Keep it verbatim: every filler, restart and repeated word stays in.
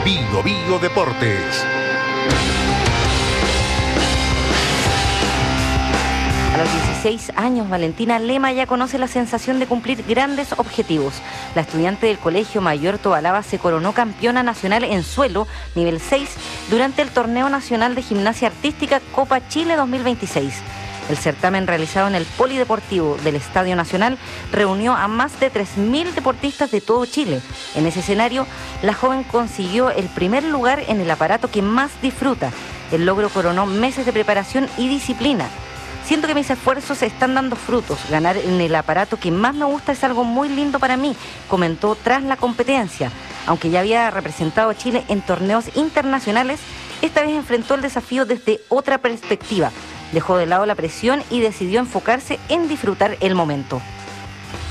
Bio Bio Deportes. A los dieciséis años, Valentina Lema ya conoce la sensación de cumplir grandes objetivos. La estudiante del Colegio Mayor Tobalaba se coronó campeona nacional en suelo, nivel seis, durante el Torneo Nacional de Gimnasia Artística Copa Chile dos mil veintiséis. El certamen realizado en el Polideportivo del Estadio Nacional reunió a más de tres mil deportistas de todo Chile. En ese escenario, la joven consiguió el primer lugar en el aparato que más disfruta. El logro coronó meses de preparación y disciplina. Siento que mis esfuerzos están dando frutos. Ganar en el aparato que más me gusta es algo muy lindo para mí, comentó tras la competencia. Aunque ya había representado a Chile en torneos internacionales, esta vez enfrentó el desafío desde otra perspectiva. Dejó de lado la presión y decidió enfocarse en disfrutar el momento.